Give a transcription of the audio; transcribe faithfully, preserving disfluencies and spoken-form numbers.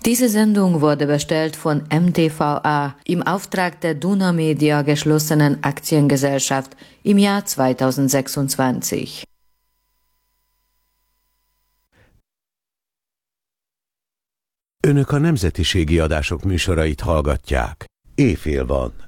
Diese Sendung wurde bestellt von M T V A im Auftrag der Duna Media geschlossenen Aktiengesellschaft im Jahr zweitausendsechsundzwanzig. Önök a nemzetiségi adások műsorait hallgatják. Éjfél van.